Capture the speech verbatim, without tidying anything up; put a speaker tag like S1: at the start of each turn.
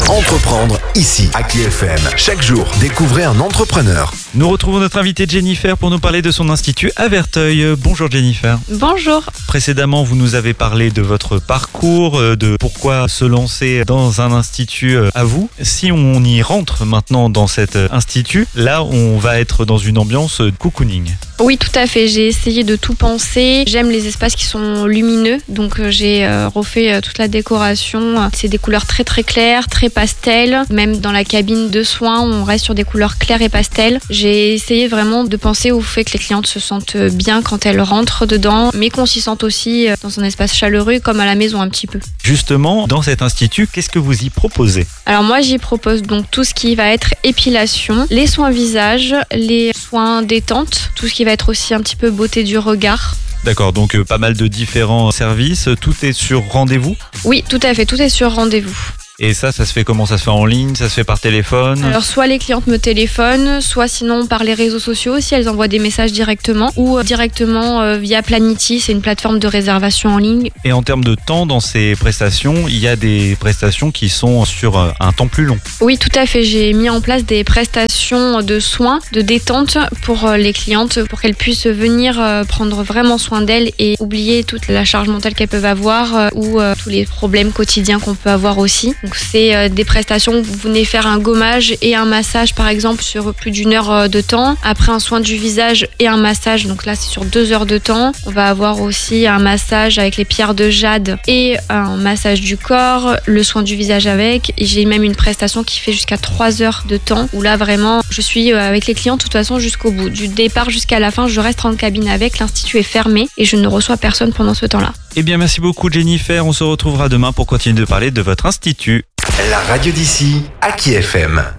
S1: Entreprendre ici, à K F M. Chaque jour, découvrez un entrepreneur.
S2: Nous retrouvons notre invitée Jennifer pour nous parler de son institut à Verteuil. Bonjour Jennifer.
S3: Bonjour.
S2: Précédemment, vous nous avez parlé de votre parcours, de pourquoi se lancer dans un institut à vous. Si on y rentre maintenant dans cet institut, là, on va être dans une ambiance cocooning.
S3: Oui, tout à fait. J'ai essayé de tout penser. J'aime les espaces qui sont lumineux, donc euh, j'ai euh, refait euh, toute la décoration. C'est des couleurs très très claires, très pastel. Même dans la cabine de soins, on reste sur des couleurs claires et pastel. J'ai essayé vraiment de penser au fait que les clientes se sentent bien quand elles rentrent dedans, mais qu'on s'y sente aussi dans un espace chaleureux comme à la maison un petit peu.
S2: Justement, dans cet institut, qu'est-ce que vous y proposez ?
S3: Alors moi, j'y propose donc tout ce qui va être épilation, les soins visage, les soins détente, tout ce qui va être aussi un petit peu beauté du regard.
S2: D'accord, donc euh, pas mal de différents services. Tout est sur rendez-vous ?
S3: Oui, tout à fait, tout est sur rendez-vous.
S2: Et ça, ça se fait comment ? Ça se fait en ligne ? Ça se fait par téléphone ?
S3: Alors soit les clientes me téléphonent, soit sinon par les réseaux sociaux si elles envoient des messages directement, ou directement euh, via Planity, c'est une plateforme de réservation en ligne.
S2: Et en termes de temps dans ces prestations, il y a des prestations qui sont sur euh, un temps plus long.
S3: Oui, tout à fait. J'ai mis en place des prestations de soins, de détente pour euh, les clientes, pour qu'elles puissent venir euh, prendre vraiment soin d'elles et oublier toute la charge mentale qu'elles peuvent avoir euh, ou euh, tous les problèmes quotidiens qu'on peut avoir aussi. Donc c'est euh, des prestations où vous venez faire un gommage et un massage par exemple sur plus d'une heure euh, de temps. Après un soin du visage et un massage, donc là c'est sur deux heures de temps. On va avoir aussi un massage avec les pierres de jade et un massage du corps, le soin du visage avec. Et j'ai même une prestation qui fait jusqu'à trois heures de temps où là vraiment je suis euh, avec les clients de toute façon jusqu'au bout. Du départ jusqu'à la fin, je reste en cabine avec, l'institut est fermé et je ne reçois personne pendant ce temps-là.
S2: Eh bien merci beaucoup Jennifer, on se retrouvera demain pour continuer de parler de votre institut.
S1: La radio d'ici, à K F M.